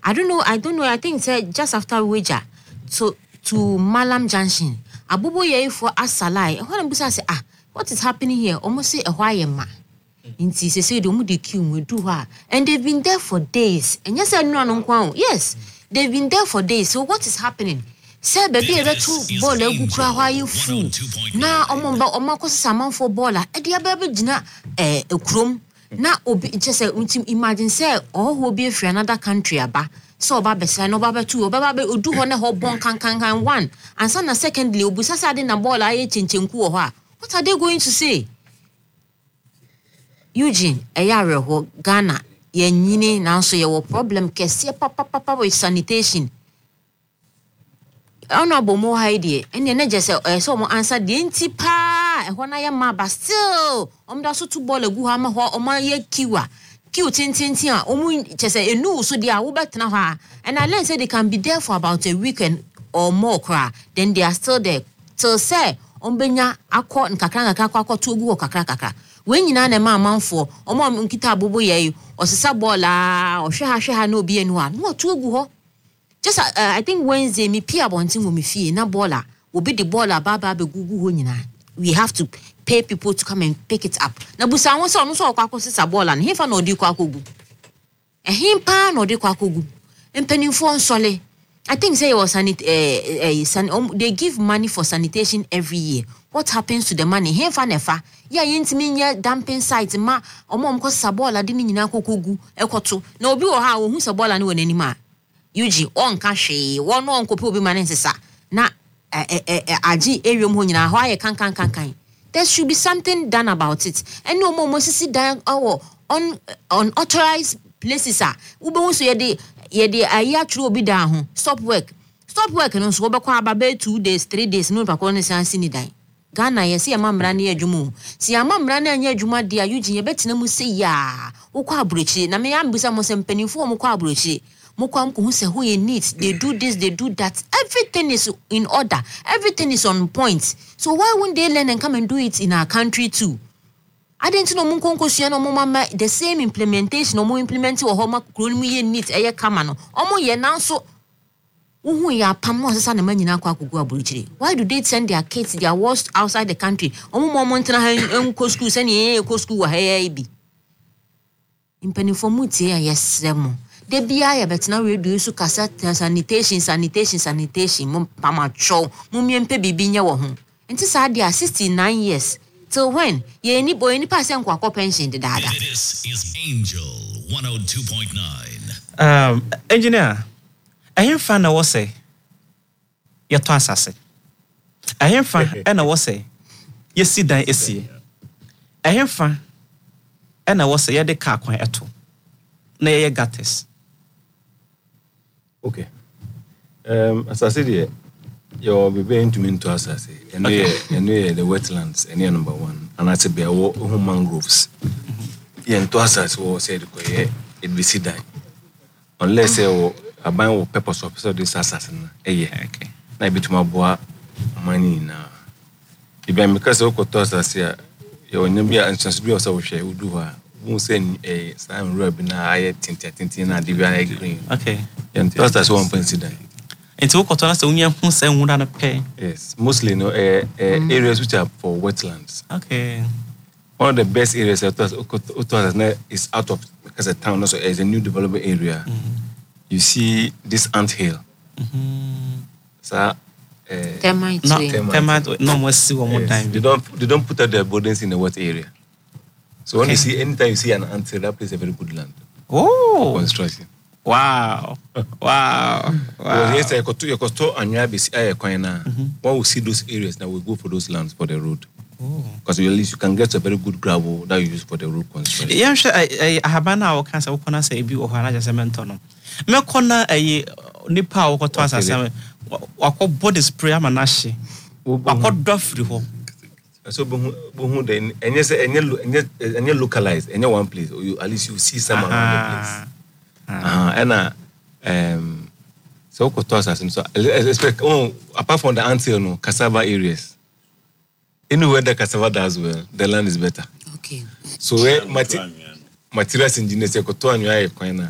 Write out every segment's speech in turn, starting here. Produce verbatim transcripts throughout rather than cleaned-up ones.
I don't know, I don't know. I think it's just after Weja to to Malam Junction. Abubo ye for Asalai. When I'm say ah, what is happening here? Almost say a why ma. Inti se say the mu de queue we do her. And they've been there for days. And yes, I know. Yes, they've been there for days. So what is happening? Say baby ebe two ball egu kura why you fool. Na omo ba omo ko saman for baller. E dia baby gina eh ekrom. Na obi just say imagine say oh who be free another country aba. So oba be say no baba two oba be odu ho na ho bon kan kan kan one. And so na secondly obusa sa de na ball aye chenchenku wo ho a. What are they going to say? Eugene eyare ho Ghana ye nyini na so ye wo problem kese papa papa with sanitation. Honorable mo haidie ene na just say so mo answer the nti pa e ho na ye ma ba still om da so to ball egu ha ma ho o ma ye kiwa kiu tintintin a omu just say enu so dia wo betena ha and I learn say they can be there for about a weekend or more cra then they are still there till say om benya akọ nkakra nkakra akọ to egu kakra kakra we nyina na ma amanfo omo nkita abobo ye osesa ball a ohwe ha hwe ha na obi enu a no to egu ho. Just uh, I think Wednesday me pia bontin wo me fie na baller will be the baller baba be gugu ho nyina. We have to pay people to come and pick it up. Na busa won so no so kwa akosisa baller na hefa na odi kwa akogu. E himpa na odi kwa akogu. Empanimfo nsole. I think say was sanit eh eh san um, they give money for sanitation every year. What happens to the money? Hefa nefa. Ya yintimi nya dumping site ma omo omko sabola di ni nyina kokogu ekoto. Na obi wo ha wo hu sabola ne wonani ma. Yuji on kashi one on kopi obi manensesa na eh eh aji area mo nyina ho aye kan kan kan kan. There should be something done about it. And no more mosisi dan oh on unauthorized places ah ube hu so ye de ye de aya tru obi dan ho stop work stop work no so obekwa aba two days three days no pa ko ne sansi ni dan Ghana ye se amamra na adwumu si amamra na anya adwuma de ayuji ye betina mu se ya ukwa abrochi na me ambusa mo se mpanimfo mo kwa abrochi. Mokwam ko say who you need they do this they do that everything is in order everything is on point so why won't they learn and come and do it in our country too? I didn't know munko nkosia no mama the same implementation no mo implement wo homa kuro mu ye need eye kama no omo ye nanso uhu ya pam no sesa na manyina kwa akogu aburichire. Why do they send their kids their worst outside the country? Omo mo mo ntena ha enko school se ne enko school wa ha ya bi impanifo mutie ya yesemo de bia ya betina radio su kasa sanitation sanitation sanitation mum pamacho mum yempe bibi nya wo ho enti sa dia sixty-nine years till when ye ni boy ni pass enko akọ pension de dada. This is Angel one oh two point nine. um engineer ayen fan na wo say ye to asase ayen fan e na wo say ye si dan esie ayen fan e na wo say ye de ka kwan eto na ye gates. Okay. Um, as I said here, you're very into me to us. I say, and we, and we the wetlands, and number one, and I said, be our home mangroves. Yeah, and to us as well said, it be see die. Unless you a buy or purpose of so this assassin. Eh, yeah, okay. Na be to my boy money now. If I because of what to us as here, you will be and chance be also share would do her. Who send a Sam Rub na I tinta tinta na divine green. Okay. And just as one incident. Into what to us only who say would not pay. Yes, mostly no uh, uh, areas which are for wetlands. Okay. One of the best areas that was is out of because the town also is a new development area. Mm-hmm. You see this ant hill. Mm-hmm. So uh, termites. No, termites. No more see one more time. They don't they don't put out their burdens in the wet area. So when okay. you see, anytime you see an ant hill, that place is a very good land. Oh, for construction. Wow, wow, wow. Yes, I got to your cost and you have a coin. When we see those areas, now we go for those lands for the road. Because at least you can get a very good gravel that you use for the road construction. Yeah, sure. I I have an hour cancer. Open us a view of an cement on them. Me corner a nipa or to us as a what body spray manashi. What duff free home. So, then, and yes, and you localize, and you one place, or you at least you see some around the place. Ah, and uh, um, so Kotosa, so expect. Oh, apart from the ant hill, no cassava areas. Anywhere the cassava does well, the land is better. Okay. So where materials engineers say Koto and you are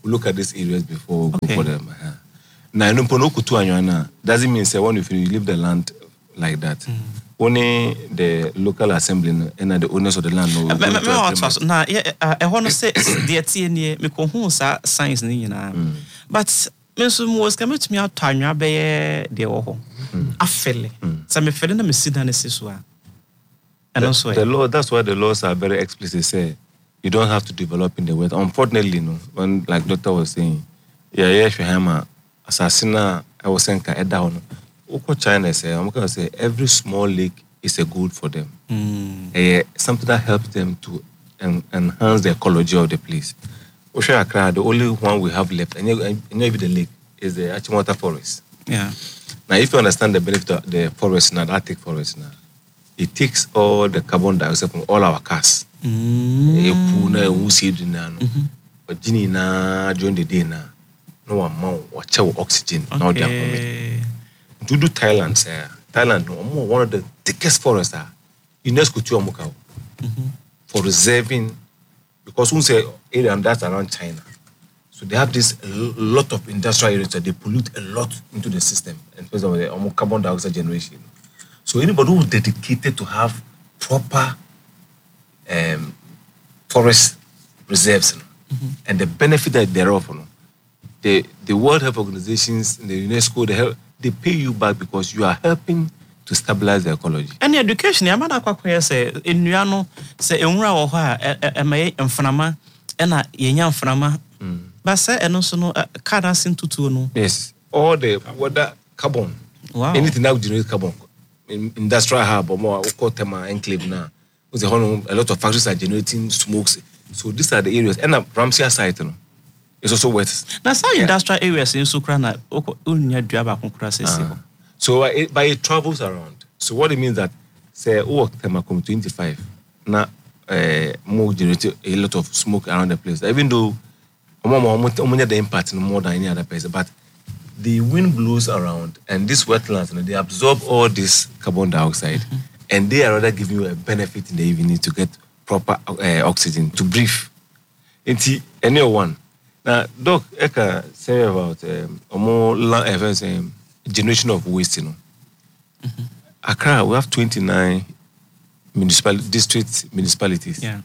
we look at these areas before we Okay. go for them. Uh-huh. Now, no pono kutu anyana doesn't mean say when if you leave the land like that. Mm. Only the local assembly and the owners of the land know. Me me me wa to so na e ho no say de tie nie me ko hu sa science ni nyina. But me so mo ska metumi ato anwa be ye de wo ho. Afele. Sa me fele na me sida na siso a. And also the law, that's why the laws are very explicit. Say you don't have to develop in the west. Unfortunately, no. When like Doctor was saying, yeah, yeah, Shahama, assassina, I was saying, ka down. Oko China say, I'm gonna say every small lake is a good for them. Mm. Uh, something that helps them to en- enhance the ecology of the place. Osha Accra, the only one we have left, and you and maybe the lake is the Achimota Forest. Yeah. Now, if you understand the benefit of the forest now, the Arctic forest now, it takes all the carbon dioxide from all our cars. Mm. But Ginny na during the day na no amount watch our oxygen now they are coming. Okay. To do Thailand, sir. Thailand, no more one of the thickest forests are UNESCO to Amukau for reserving because we say area and that's around China. So they have this a lot of industrial areas that they pollute a lot into the system in terms of the um, carbon dioxide generation. So anybody who is dedicated to have proper um, forest reserves, you know, and the benefit that thereof, you know, the the World Health Organizations, the UNESCO, they help, they pay you back because you are helping to stabilize the ecology. And the education, ya mana kwa kwa say enua no say enwura wo ho a emaye mframa na yenya mframa. But say eno so no carbon sintutu no. Yes, all the water carbon, Wow. anything that would generate carbon, in industrial hub or more, call them enclave now. Because a lot of factories are generating smokes. So these are the areas. And a Ramsey site, you know, it's also wet. Na some industrial areas in Sukra na unya dua ba konkura se se. So uh, it, but it travels around. So what it means that say oh tema come twenty-five na uh, more generate a lot of smoke around the place. Even though omo the impact more than any other place, but the wind blows around and these wetlands, you know, they absorb all this carbon dioxide, mm-hmm. and they are rather giving you a benefit in the evening to get proper uh, oxygen to breathe. Into anyone. Now, Doc, Eka say about um, more um, generation of waste, you know. Mm-hmm. Accra, we have twenty-nine municipal district municipalities. Yeah.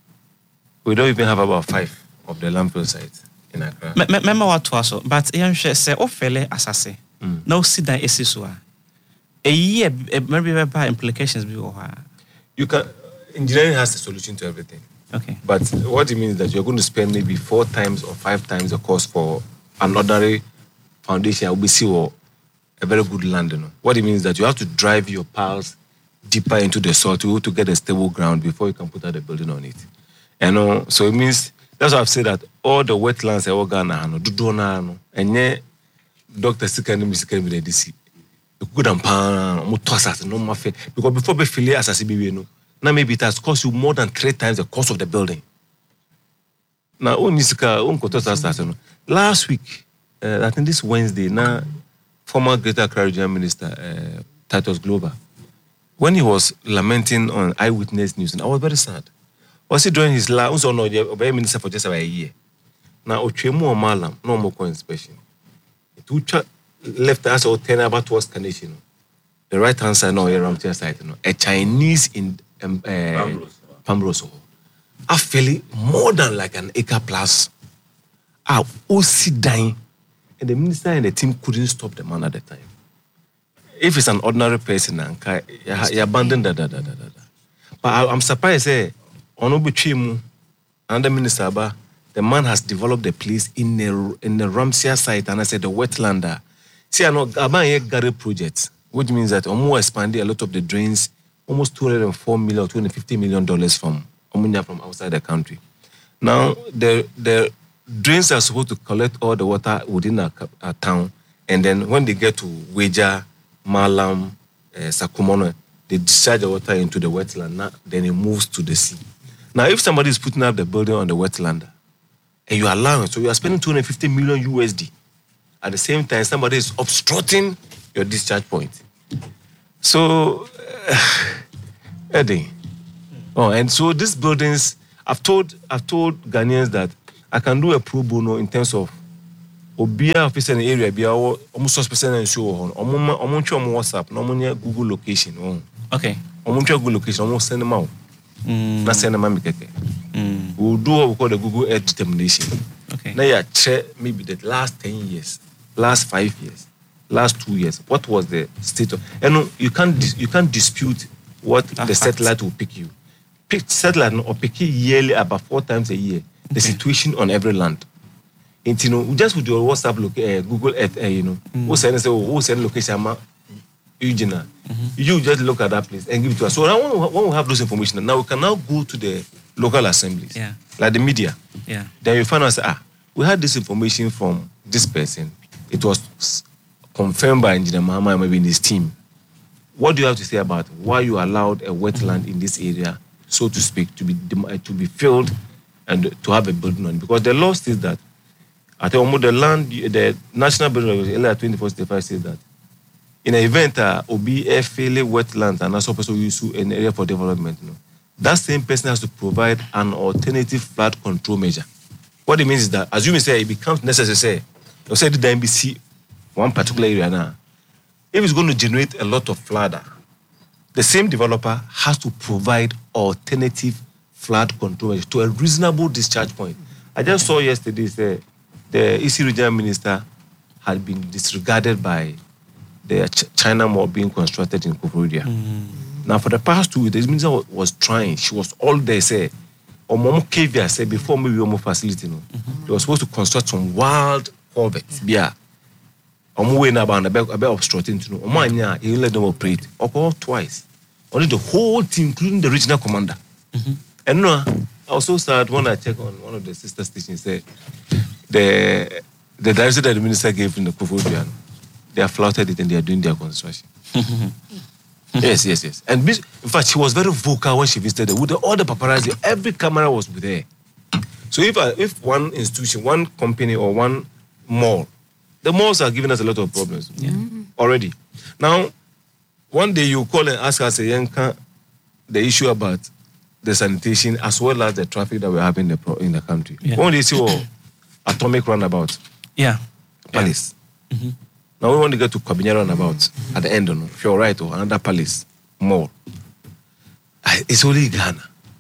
We don't even have about five of the landfill sites in Accra. Me me me what so, but yan hwe say ofele asase. Na o sidan esiso a. A year maybe be implications be o ha. You can engineering has a solution to everything. Okay. But what it means is that you're going to spend maybe four times or five times the cost for an ordinary foundation O B C or a very good land. You know? What it means is that you have to drive your piles deeper into the soil to, to get a stable ground before you can put out a building on it. And uh, so it means that's why I've said that all the wetlands are Ghana, do do no, and yeah, Doctor Sikani Misikani with the D C. Good and pan, no more because before we fill as a no. Now maybe it has cost you more than three times the cost of the building. Now, last week, uh, I think this Wednesday, now former Greater Accra Regional Minister uh, Titus Glover, when he was lamenting on Eyewitness News, and I was very sad. Was he during his last? No, obey minister for just about a year. Now, Ochemu or Malam, no more inspection. It left us or ten about towards Carnation. The right hand side, no, Ramsey side, no, a Chinese in. Um, uh, Pamroso. I feel more than like an acre plus. I also dying, and the minister and the team couldn't stop the man at the time. If it's an ordinary person, you abandon that. Da, da, da, da. But I, I'm surprised. Eh, Onobuchimu, and the minister, the man has developed the place in the in the Ramsey site, and I said the wetlander. See, I know about a Gary project, which means that Omo expanded a lot of the drains. Almost two hundred four million, two hundred fifty million dollars from Omunya from outside the country. Now, the the drains are supposed to collect all the water within a, a town, and then when they get to Weja, Malam, uh, Sakumono, they discharge the water into the wetland. Now, then it moves to the sea. Now, if somebody is putting up the building on the wetland, and you allow it, so you are spending two hundred fifty million U S D. At the same time, somebody is obstructing your discharge point. So, uh, Eddie. Oh, and so these buildings, I've told I've told Ghanaians that I can do a pro bono in terms of Obia officer in the area, be our almost suspect and show on Omuma Omuncho WhatsApp, no money Google location. Oh. Okay. Omuncho Google location, almost send them out. Mm. Not send them out. Mm. We'll do what we call the Google Earth determination. Okay. Now, yeah, check maybe the last ten years, last five years, last two years. What was the state of? And you, know, you can't dis- you can't dispute what That's the fact. satellite will pick you. Pick satellite or pick you yearly about four times a year. The Okay. situation on every land. And you know, just with your WhatsApp look, uh, Google Earth, uh, you know, Mm. who send say, oh, who send location, ma, Eugenia. You just look at that place and give it to us. So now when we, when we have those information, now we can now go to the local assemblies, Yeah. like the media. Yeah. Then you find out, say, ah, we had this information from this person. It was s- confirmed by Engineer Mahama, maybe in his team. What do you have to say about why you allowed a wetland in this area, so to speak, to be dem- uh, to be filled and to have a building on it? Because the law says that, I think almost the land, the National Building Regulation, twenty-four sixty-five says that in an event uh, Obi a failed wetlands and also person use an area for development, you know, that same person has to provide an alternative flood control measure. What it means is that, as you may say, it becomes necessary. Say, you say the N B C, one particular area now, if it's going to generate a lot of flood, the same developer has to provide alternative flood control measures to a reasonable discharge point. I just saw yesterday say the E C regional minister had been disregarded by the Ch- China Mall being constructed in Koforidua. Now, for the past two weeks, the minister wa- was trying. She was all there, say, or Momo Kavia said before maybe Omo facility, no, they were supposed to construct some wild culverts. Yeah. Omo way now about a bit obstructing to know. Omo anya, he let them operate. Or twice. Only the whole team, including the regional commander. And no, I was so sad when I checked on one of the sister stations. Say the the direction that the minister gave in the Koforidua, they have flouted it and they are doing their construction. Yes, yes, yes. And mis- in fact, she was very vocal when she visited there. With the, all the paparazzi, every camera was with her. So if uh, if one institution, one company, or one mall, the malls are giving us a lot of problems already. Now, one day you call and ask us, Yanka, the issue about the sanitation as well as the traffic that we have in the pro- in the country. Yeah. When they see oh, atomic roundabout, Yeah. palace. Now we want to get to Kabinera roundabout at the end, no? If you're right, or another palace, mall. Ah, It's only Ghana.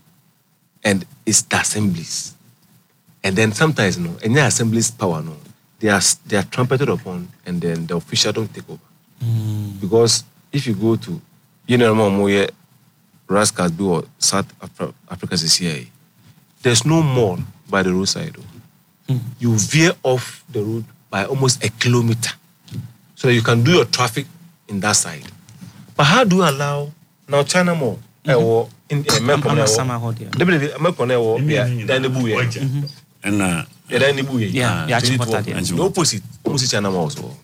And it's the assemblies. And then sometimes, no, any assemblies power, no, they are they are trumpeted upon, and then the official don't take over. Because if you go to, you know, Moye, Rascasby or South Afri- Africa C C I, there's no mall by the roadside. oh. You veer off the road by almost a kilometer so that you can do your traffic in that side. But how do you allow now China Mall? Eh, or in eh, Mekong, I'm eh, a or- summer hold here. They believe Mekong, eh, or, yeah, then the buoy. And uh, Yeah, then the buoy. Yeah, yeah, So you need Achimota to- there. The opposite, opposite China Mall. So.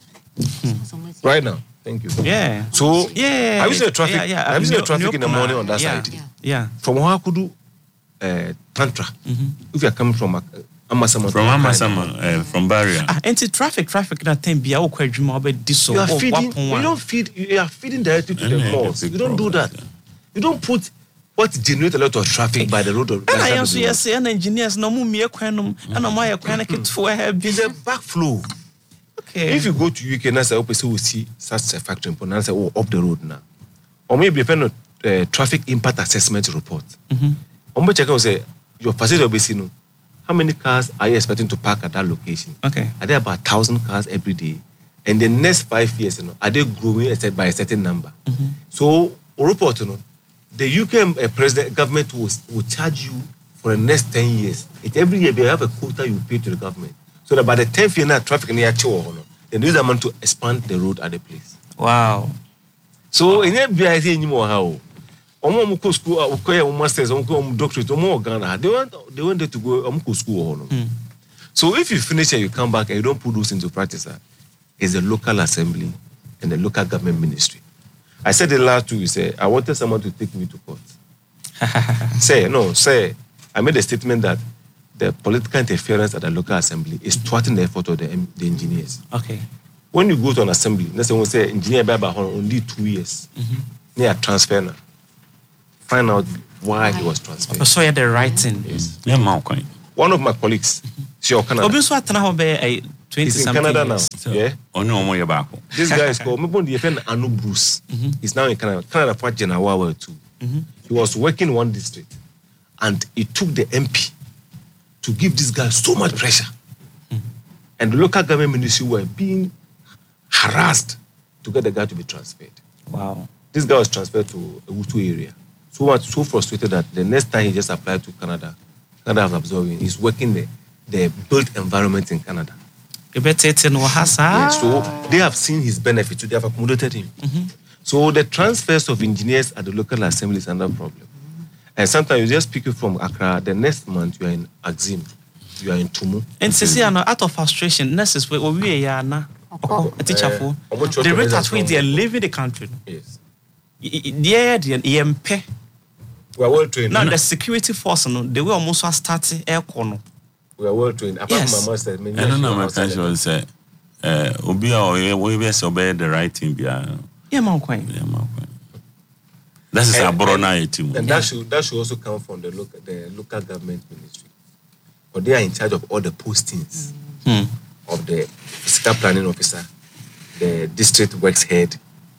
Right now, thank you. Yeah. So, Yeah. have you seen the traffic? Yeah, yeah. Have you seen the New- traffic New in the Puna. morning on that Yeah. side? Yeah. Yeah. From Wakudu, uh, Tantra, if you are coming from uh, Amasama, from Amasama, uh, from Barrier. Ah, enti traffic traffic na ten bia wo kwadwuma obedi so you are wo feeding. wapon You a. don't feed. You are feeding directly to And the yeah, malls. the You big don't do problem, that. yeah. You don't put what generates a lot of traffic by the road. Of, by And the I side of also the road. yes and engineers no mu mie kwanum and mo aye kwan na keto ha bi. It's a backflow. Okay. If you go to U K now, say, oh, people will see such a factory and now say, oh, up the road now. Or maybe depend on uh, traffic impact assessment report. Mhm. Or maybe check out say your facility will be seen. How many cars are you expecting to park at that location? Okay. Are there about thousand cars every day? And the next five years, you know, are they growing a set- by a certain number? So, a report, you know, the U K uh, president government will, will charge you for the next ten years. It, every year they have a quota you pay to the government. So that by the tenth year, now traffic near Chihuahua, you know, then use the money to expand the road at the place. Wow. So, in every I say anymore how. Omo omo go school, omo go your masters, omo go omo doctorate, omo Ghana. They want they want them to go omo go school. No? So if you finish and you come back and you don't put those into practice, uh, it's the local assembly and the local government ministry. I said the last two, you say, I wanted someone to take me to court. say, no, say, I made a statement that the political interference at the local assembly is thwarting the effort of the, em- the engineers. Okay. When you go to an assembly, let's say, say engineer by only two years, near transfer now. Find out why he was transferred. So yeah the writing. Yeah, Malcolm. One of my colleagues, See, Canada. Obi so atena ho be a twenty He's in something Canada years. now. So, Yeah. Only one more back. This guy is called Mebon the friend Anu Bruce. He's now in Canada. Canada for General too. He was working in one district, and it took the M P to give this guy so much pressure, and the local government ministry were being harassed to get the guy to be transferred. Wow. This guy was transferred to a Wutu area. So much, so frustrated that the next time he just applied to Canada, Canada has absorbed him. He's working the the built environment in Canada. You better tell no hasa. Yeah, so they have seen his benefits, so they have accommodated him. So the transfers of engineers at the local assembly is another problem. And sometimes you just pick it from Accra, the next month you are in Axim, you are in Tumu. And see, out of frustration, nurses we we are na. A teacher for Uh, the rate at which they are leaving the country. Yes. Yeah, the E M P. We are well trained. Now the security force, no, they will almost start air corner. We are well trained. Apart Yes. from my master, many I don't know my outside passion say eh obi a we be obey the right thing bia. Yeah, man, quite. Yeah, ma. That is a And- brona team. And that should that should also come from the local the local government ministry. But they are in charge of all the postings Hmm. of the physical planning officer, the district works head,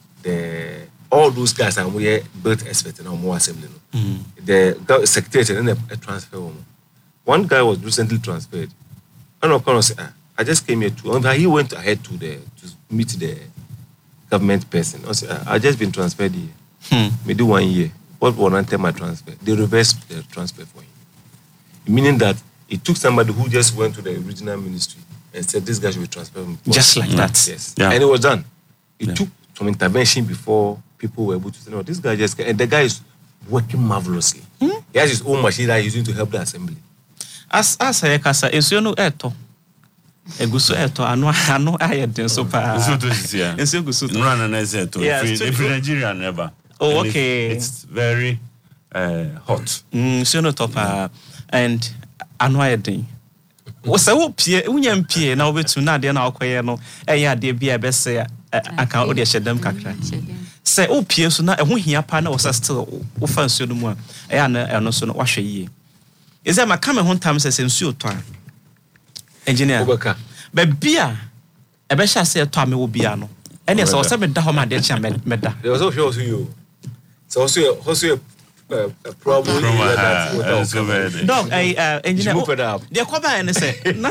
the all those guys are we built expert in our more assembly. No? The go- secretary and then a transfer. One. One guy was recently transferred. And of course, ah, I just came here to. And he went ahead to the to meet the government person. I said, ah, I just been transferred here. Hmm. Me do one year. What warranted my transfer? They reversed the transfer for him. Meaning that it took somebody who just went to the regional ministry and said this guy should be transferred. Just like that. Yes. Yeah. And it was done. It Yeah. took some intervention before people were able to say, no, this guy just, and the guy is working marvelously. He has his own machine that he's using to help the assembly. As as I kasa ensuo no eto. Eguso eto anu anu aye den so pa. So to is yeah. Ensuo guso. No no no say to Yeah, if so- if Nigeria never. Oh, And okay. It's, it's very uh, hot. Mm, ensuo no top ah, and anu aye den. Wo se wo pie, unya mpie na obetu na de na akoye no, eye ade bia be se aka o de hyedam kakra. Se wo pie so na eho hia pa na wo sa still wo fa ensuo no mu a, eye na eno so no wahwe yie. Is that my come home time says ensuo to a. Engineer. Obaka. But beer, a besha say to me will be ano. And yes, I was seven da home de cha meda. There was also you. So also also a, a problem. From, uh, that uh, without so cover. bad. Dog, I uh, engineer. You move it up. They come by and say, "Na,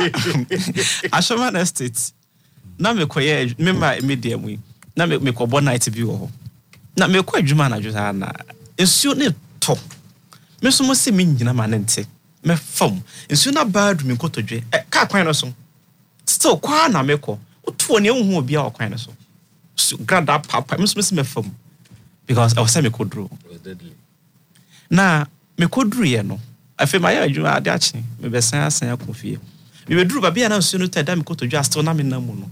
Ashaman Estate. Na me koye member medium we. Na me me ko bon night bi wo ho. Na me ko adwuma na dwo na. Ensuo ne to. Me so mo se me nyina ma ne nte. Me fam. Ensuo na bad me kotodwe. Eh ka kwan no so. Still kwa na me ko. Otuo ne hu obi a kwan no so. So grada papa me so me se me fam. Because I was say me kodro. It was deadly. Na me kodru ye no afi ma ya adwuma ade ache me besan asan akofie me bedru ba bia na nsuo no tada me kotodwa still na me na mu no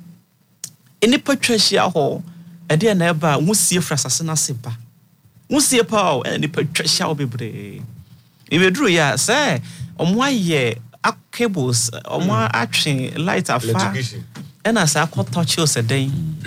eni patwa hia ho ede na eba wusie frasase na se ba wusie pa o eni patwa hia o bebre me bedru ya say omo aye cables omo atwe light afa Electrocution. ena sa akotọ chi o se den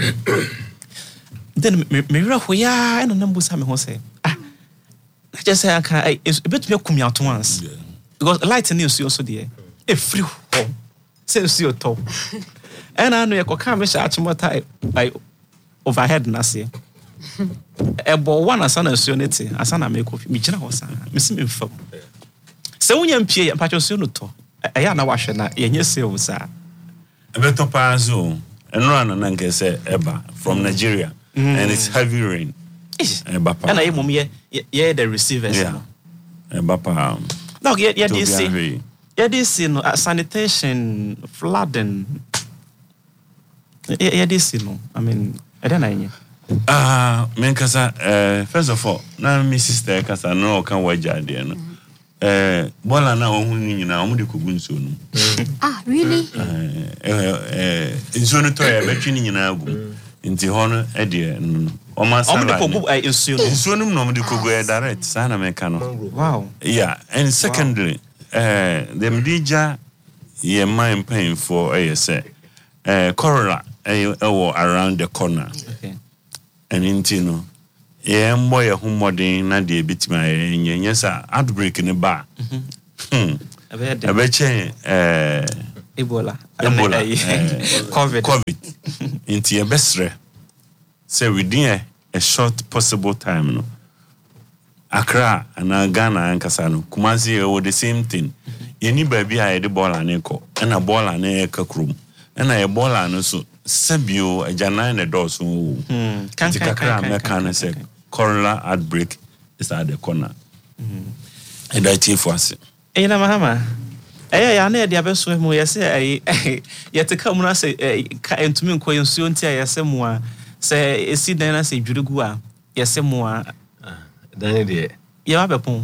then me me wura ho ya ena na mbusa me ho say ah I just say I can I it's a bit me come out once. Yeah. Because light in you also there. A free home. Say see your top. And I know you can me share chimota like overhead na say. E bo one asana nsuoneti asana make coffee. Me gina ho sa. Me si me mfam. Se wonya mpie ya pacho nsuo no to. E ya na wahwe na ye nye se wo sa. Beto Pazo, and run and can say Eba from Nigeria, and it's heavy rain. Eba And I mum ye ye the receivers. yeah, Eba pa. No, ye ye To dey be see. heavy. Ye dey see no uh, sanitation, flooding. Ye ye dey see no. I mean, I don't know. Ah, men kasa. Uh, first of all, na my sister kasa no can waja there no. Eh, bola na ohun ni nyina omu de kogu nso no. Ah, really? Eh eh nso no to e betwi ni nyina agu. Nti ho no e de no. O ma sa. Omo de kogu ai nsuo no. Nso no no de kogu e direct sa na me ka no. Wow. Yeah, and secondly, uh, the Mdija, ye mind paying for a say, uh, Corolla, around the corner, Okay. and intino, yeah, boy, a home modern, not the bit my yes, outbreak in the bar. Hmm. ɛbɛkyɛn eh Ebola. Ebola, Eh, eh, COVID. COVID. Nti yɛbɛsrɛ sɛ within a, a short possible time no. Accra and Ghana ankasa no. Kumasi ɛwɔ the same thing. Yɛni baabi a yɛde bɔɔla ne kɔ. Ɛna bɔɔla ne ɛka kurom. Ɛna yɛ bɔɔla no so sɛbio agyanan ne dɔɔso wo. Hmm. Kan Nti kan kakra kan. mɛka ne sɛ cholera outbreak is at the corner. Ɛda tie fo ase. Eh na mahama. Eh ya na yɛde abeso mu yɛsɛ eh yɛte ka mu na sɛ ka entumi nkɔ nsuo nti a yɛsɛ mu a sɛ esi dan na sɛ dwurugu a yɛsɛ mu a Dan de. yɛ wa bɛpon.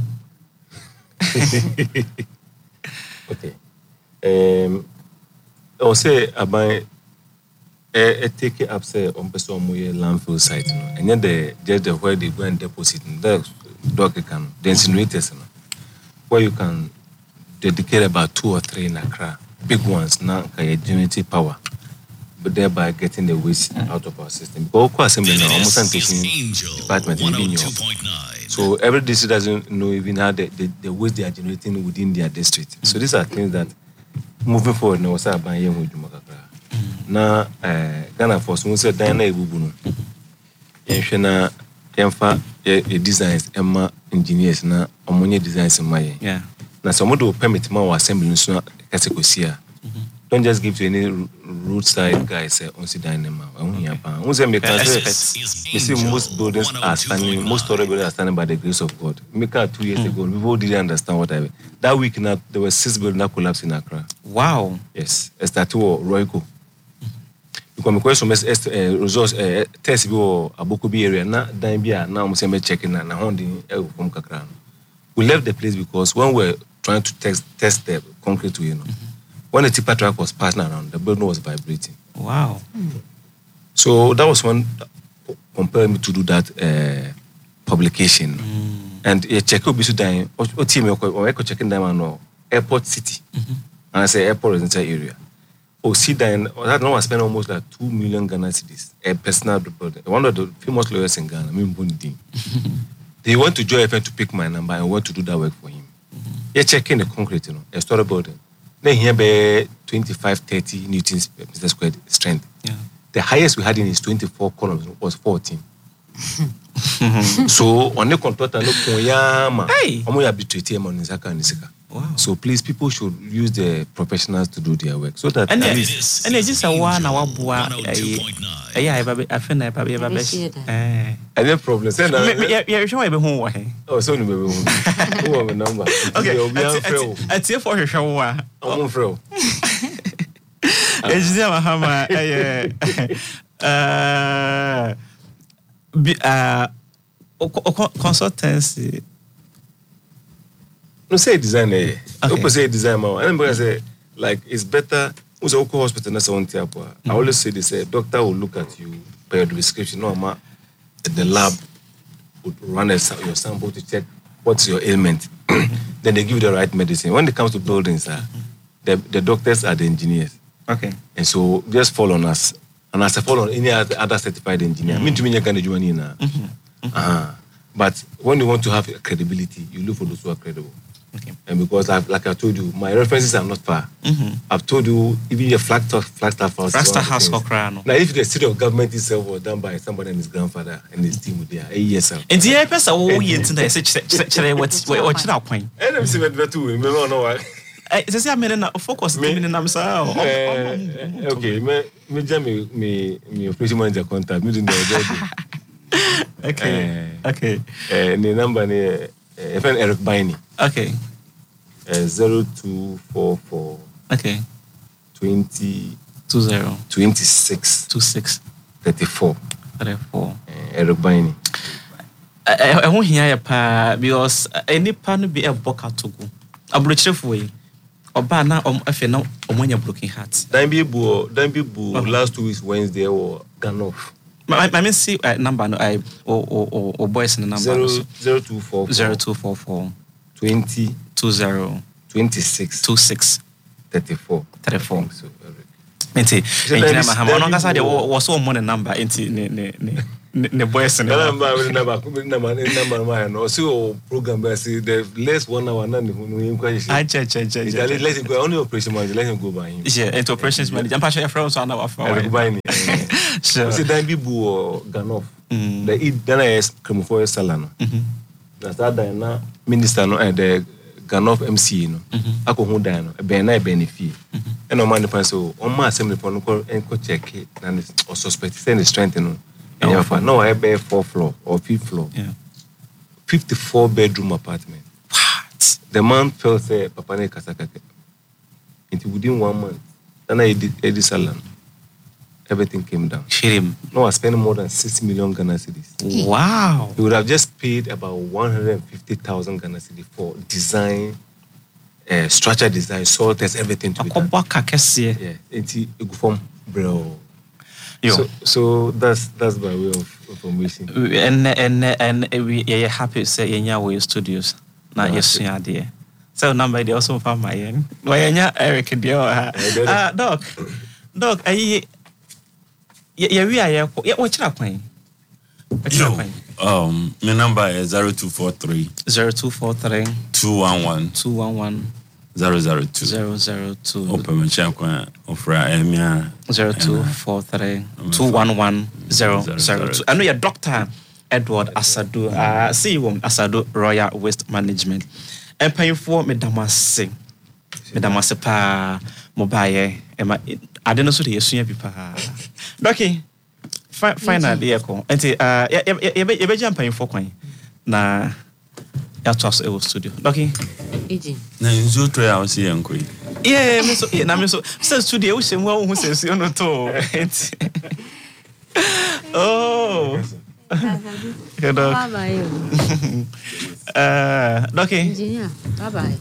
Okay. Um, I say aban eh take it up say on person mo ye landfill site no. And then the just the where they go and deposit the dog can the incinerators no. Where you can dedicate about two or three in Accra. Big ones now can generate power. But thereby getting the waste out of our system. Because of course, assembly now almost This is taking Angel department one even oh your. two point nine. So every district doesn't know even how the, the, the waste they are generating within their district. So these are things that moving forward now what's about here with Jumakakra. Now uh Ghana for so say Diana Ebubu no. Yenhwena yemfa ye designs emma engineers na omonye designs my. Yeah. Na some do permit ma wa assembly so kasekosia. Don't just give to any roadside guy say on sit down them. Who say make Experts. you see most buildings are standing, most storage buildings are standing by the grace of God. Make out two years ago, people didn't understand what I mean. That week now there were six buildings that collapsed in Accra. Wow. Yes, Estatu Royco. Because my question is resource test bi or Abokobi area na dan bia na mo say me checking na na hondi e from Kakra. We left the place because when we were trying to test test the concrete, you know. When the tipper truck was passing around, the building was vibrating. Wow. So that was when compelled me to do that uh, publication. Mm. And a check will be so dying. What team or checking them on Airport City. Mm-hmm. And I say airport residential area. Oh, see, then that now I spent almost like two million Ghana cedis. A personal building. One of the famous lawyers in Ghana, Mimbundi. They went to Joy F M to pick my number and went to do that work for him. Mm-hmm. You're checking the concrete, you know, a storage building. Then here be twenty-five, thirty newtons per meter squared strength. Yeah. The highest we had in his twenty-four columns was fourteen. So on the contractor no konyama. Hey. Omo ya bitwete am on Isaka and Isaka. Wow. So please, people should use the professionals to do their work so that And at then, least and then just a one hour boa. one oh two point nine. Yeah, I baby, I feel I baby, baby. Appreciate that. Eh. any problem. Say na. Yeah, yeah, sure I be home wa. Oh, so ni baby. Who have a number? Okay. Obi an frɛ I tie for hwehwe wa. o. Omo frɛ o. Ejia Mahama eh uh bi uh consultancy. No say design eh. Okay. Opo say design ma. And because say like it's better. Who's a hospital na say one tier. I always say they say doctor will look at you per your prescription. No ma the lab would run a, your sample to check what's your ailment. Then they give you the right medicine. When it comes to buildings, uh, the the doctors are the engineers. Okay. And so just follow on us. And as I follow on any other other certified engineer, I mean to me you can do any now. Uh-huh. But when you want to have credibility, you look for those who are credible. Okay. And because I've, like I told you, my references are not far. Mhm. I've told you even your Flagstaff Flagstaff house. Rasta House Kokra. Now if the city of government itself was done by somebody and his grandfather and his team there, eight years old. And the person wo yent na say chere what what chira kwan. And I'm saying that too. Remember no what? Eh say say me na focus me na am say Okay, me me jam me me me operation manager contact me do the Okay. Okay. eh the number ne eh friend Eric Baini. Okay. Uh, zero two four four Okay. twenty two zero twenty six two six thirty four. three four. Eric Baini. I won't hear ya pa because any pan be a boka togo. Abrochefo yi. Oba na om afi na omonya broken heart. Dan bi bu dan bi bu last two weeks Wednesday or Ganoff. I I mean see uh, number no I o o o boys in the number Zero so. zero two four four zero two four four twenty two zero twenty six two six thirty four. thirty four. So Eric. Enti that engineer is- Mahama that ono is kasa de wo- wo so mo ne number enti ne ne ne ne boys ne na ba we na ba ku na ma na ma ma no see o program be see the last one hour na ne hunu yin kwaje I che che che che let him go only operation manager let him go by him yeah into operations manager am pa share from so na wa fa go by me sure see dan bi bu Ganof the it then is Kremofo sala no na sa dan na minister no and the Ganof M C no akọ hu dan no be na e benefit e no man pan so on ma assembly pon ko en ko check na or suspect say the strength no yeah, for no I be fourth floor or fifth floor yeah fifty-four bedroom apartment. What? The man felt say papa ne kasakake into within one month then I did Eddie Salon everything came down. Shame. No, I spent more than six million Ghana cedis. Wow. He would have just paid about one hundred fifty thousand Ghana cedis for design, uh, structure design, soil test, everything to be done. Yeah, into form, bro. Yo. So, so that's that's by way of information. And and and we are happy to say in your studios. Na yesu ya de. So number they also found my end. Why nya Eric dear. Ah, doc. Doc, I yeah we are yeah what you kwan. Yo, um my number is zero two four three zero two four three two one one two one one zero zero two zero zero two open my check one ofra emia zero two four three two one one zero zero two. I know your doctor Edward Asadu. Uh see you Asadu Royal Waste Management. And paying for me damase. Me damase pa mobile ema I don't know so the yesunya pipa. Doki finally eko. Enti uh ye be be jam paying for kwan. Na ya to so e studio. Doki Eji. na nzo try out see enko. Yeah, me so na me so say studio wo sem wo hu say so no to. Oh. Good dog. Bye bye. Uh, Doki. Engineer, bye bye.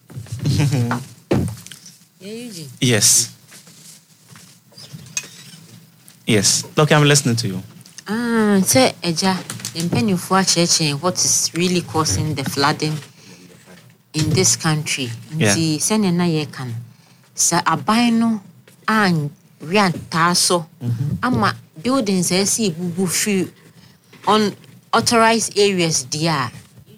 Yeah, Eugene. Yes. Yes. Doki, I'm listening to you. Ah, say Eja, Mpenufo Cheche, what is really causing the flooding in this country? Yeah. Nti sene na ye kan. Sa aban an rian taso. Ama buildings e si bubu fi on authorized areas dia.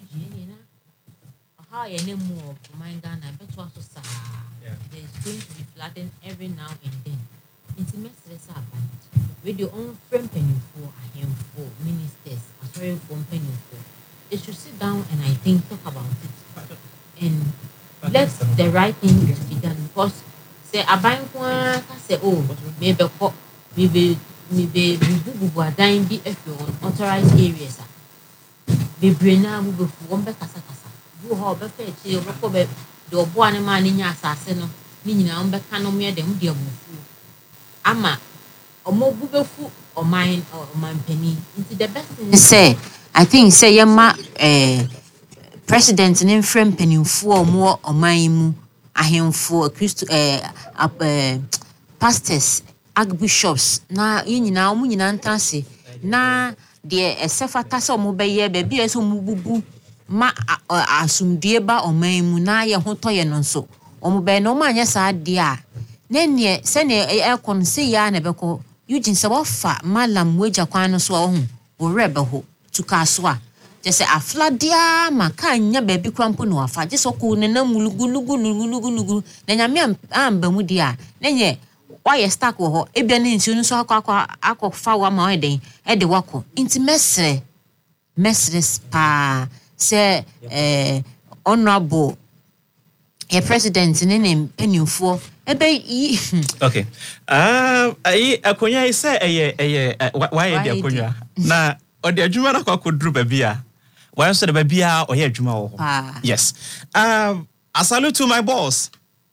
How you name more mind Ghana better also sa. There's going to be flooding every now and then. Intimate stress aban. With your own friend penny for a handful ministers, a sorry for penny for. They should sit down and I think talk about it. And let the right thing to be done because say a bank one say oh maybe maybe maybe bubu adan bi efi on authorized areas. Bebre na bubu fu on be kasa kasa. Bu ho be fe chi o ko be de obo ane ma ni nya asase no ni nyina on be ka no me de mu de amufu. Ama omo bubu fu o man o man penny into the best thing say I think say yama eh president ne mfrem penimfo mo oman mu ahemfo Christo eh uh, pastors archbishops na yinyina omu nyina ntase na de esefata se omu beye be bia se omu bubu ma asumdue ba oman mu na ye ho toye no nso omu be no ma anya sa de a na ne se ne ekon se ya na beko Eugene se wofa malam weja kwan no so ohun wo rebe ho tuka so a just say afladia makanya baby krampo no afa just ko ne na mulugunugu nugunugu nugu na nyame amba mu dia na nye why stuck wo ho ebia ne nsu no so akwa akwa fa wa ma eden e de wako inti mesre mesre pa say eh honorable a president ne ne penufo ebe okay ah ai akonya ise eye eye why dey akonya na odi adwuma na kwa kodru babia why so the babia oye adwuma wo yes um a salute to my boss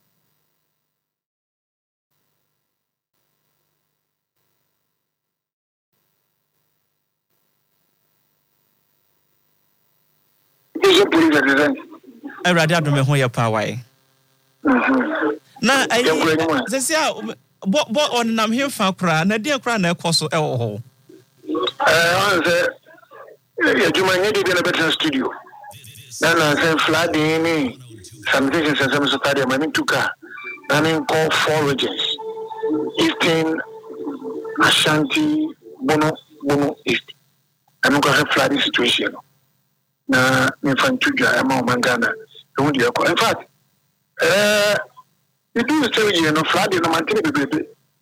I rather do me ho ya pa why na ai sesia bo bo on nam hemfa kra na dia kra na ekoso e wo ho eh say ya juma nyedi de na better studio na na say flooding ni something is some stadium I mean tuka I mean call four regions Eastern Ashanti Bono Bono East I'm going to have flooding situation. Na me fan tuja ama mangana. Don't you? In fact, uh, you do the story, you know, flooding no man baby.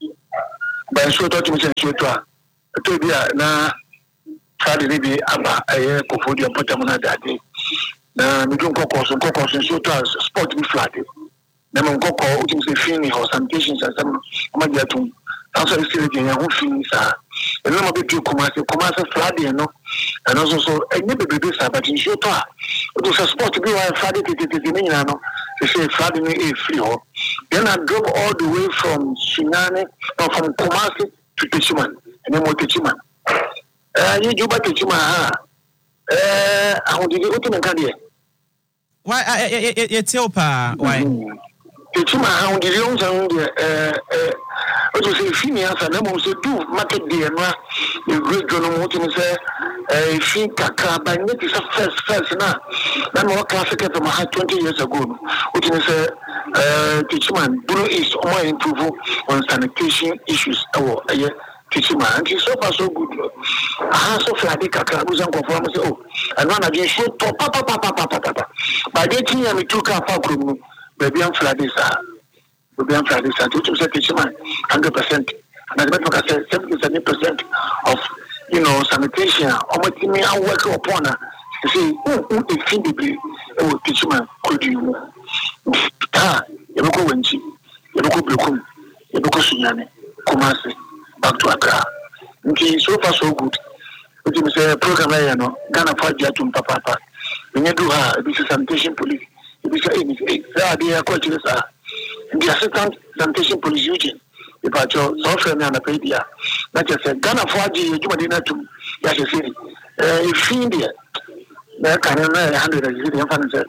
By so to me say so to. To be na flooding be aba eh kofodi apota na dade. Na me don't go cause go cause so to sport be flooding. Na me go call utim say fini or sanitation system ma dia tum. Also is still again who fini sa. And no be do commerce commerce flooding no. And also so any baby sa but in so to. It was a sport be why flooding it me no. They say flooding is free ho. Then I drove all the way from Shinane or from Kumasi to Techiman. And then more Techiman. Uh, you do back Techiman, huh? Uh, I want to get what in the Why, I tell pa, why? Techiman, I want to get uh, uh, what was a female, and then also do market day and the great John Morton say, I think Kaka, but it is a first, first now. I'm more classic from my twenty years ago. What you say, uh, Techiman, Bruno is more improve on sanitation issues. Oh, yeah. Techiman, and so far so good. Ah, so Friday Kaka was on conform. Oh, and one again show top, papa, papa, papa, papa. By the time I took a far from baby on Friday, sir. Baby on Friday, sir. Which was a Techiman, hundred percent. And as a matter of fact, seventy-seven percent of you know sanitation. Or what you mean? I work upon her. You see, who who is fin degree? Oh, Techiman, could you? Ah, you go Wenchi, you go Blokum, you go Sunyane, Kumasi. Back to Accra. Okay, so far so good. Which is a program I know. Ghana for Jatum Papa. When you do her, this is sanitation police. It is a they are quite less. The assistant sanitation police Eugene. The patrol software and a pedia. Not just a Ghana for G, you might to Yash City. If India, there can a hundred and fifty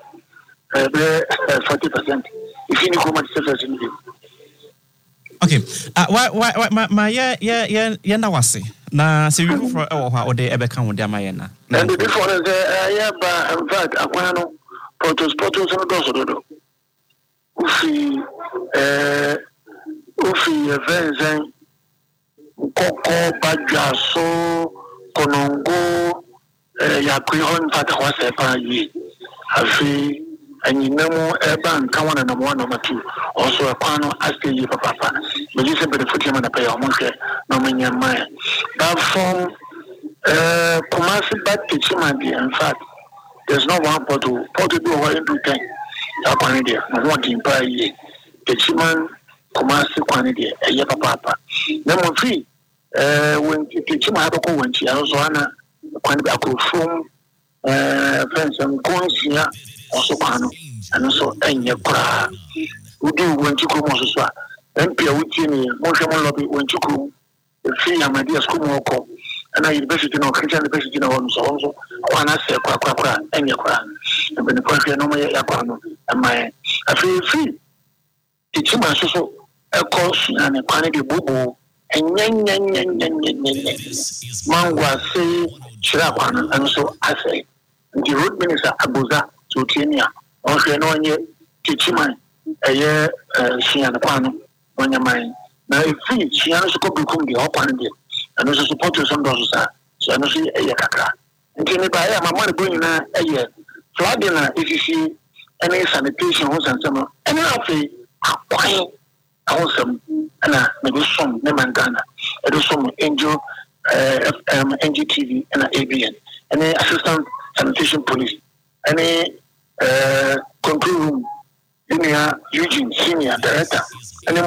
forty percent. If you know much suffers in you. Okay. Uh, why why why my my yeah yeah yeah yeah na wase na se we for e wo ha ode e be kan wo dia ma na and the before is uh yeah but in fact akwano portos portos no do so do ufi eh ufi evenzen koko badwaso konongo eh ya kuyon fata wase pa yi afi and you know urban come on and one number two also a pano ask you papa but you say the foot him and pay almost no man your mind that from uh Kumasi back to Chimandi. In fact there's no one portal portal do what you do thing that one there no one in buy ye the Chiman Kumasi quantity a year papa number three uh when the Chima have a go when she also ana quantity a from uh friends and coins here also kwano and also enye kra udi wanchuku mo so so mpia wuti ni mo hwe mo lobby wanchuku fi amadi school mo ko na university no Christian university no so so wana se kwa kwa kwa enye kra ebe ni kwa hwe no mo ya kwano ama afi fi ichima so so ekos na ne kwane de bubu enye enye enye enye mangwa se chira kwano and so ase the road minister Abuza to Kenya on no nye Techiman eye Shian Kwano on your mind. Now if we Shian so become the open there and also support you some dollars so I know see a kaka. And then by my money going na a flooding if you see any sanitation house and some any of the quiet awesome and maybe some Nemandana and some angel F M N G T V and A B N and assistant sanitation police any uh, control room, Junior Eugene, Senior Director, and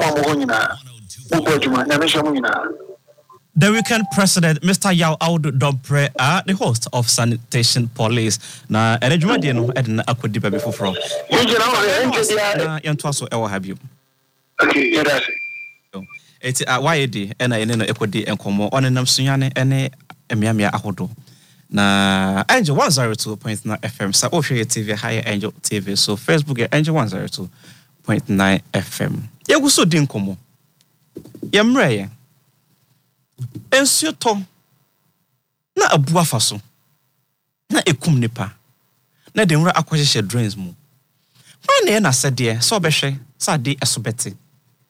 the weekend president, Mister Yao Audu Dompre, are the host of Sanitation Police. Na Erejuma Dino, Edna Akudiba before from. Eugene, I will have you. Okay, yeah, that's it. It's a Y A D, and I know Equity and Como on a Namsunyane and a Miamia Ahodo. Na Angel one oh two point nine F M. So Oshie T V, Higher Angel T V. So Facebook Angel one oh two point nine F M. Ya gusto din komo. Ya mreye. Ensio to. Na abua faso. Na ekum nipa. Na de nwura akwahye drains mu. Hwan na na sede so obehwe sa de esobeti.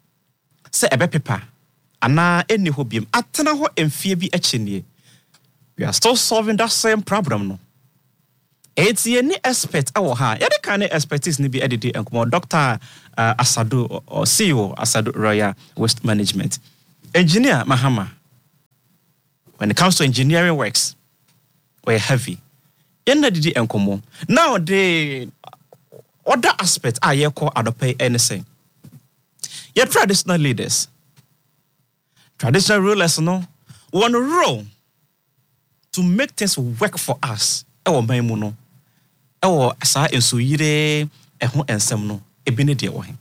Se ebe pepa ana eni ho biem atena ho emfie bi akyenie. we are still solving that same problem no. It's any expert our ha. Any kind of expertise ni be edited and come Doctor uh, Asado or C E O Asado Royal Waste Management. Engineer Mahama. When it comes to engineering works, we're heavy. Yenda didi enkomo. Now the other aspect are you call adopt anything. Your traditional leaders. Traditional rulers no one role to make things work for us. Ewo maimu no. Ewo sa ensuyire eho ensem no ebine de wo hen.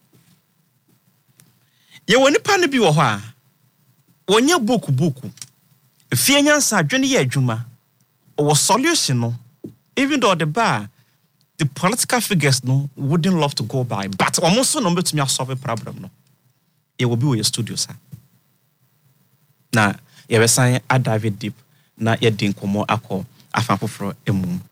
Ye woni pa ne bi wo ho a. Wonya book book. Fie nyansa adwene ye adwuma. Owo solution no. Even though the bar the political figures no wouldn't love to go by, but almost no betumi solve a problem no. Ye will be with your studio sir. Na ye be san a dive deep na ye din komo akọ afan foforo emu.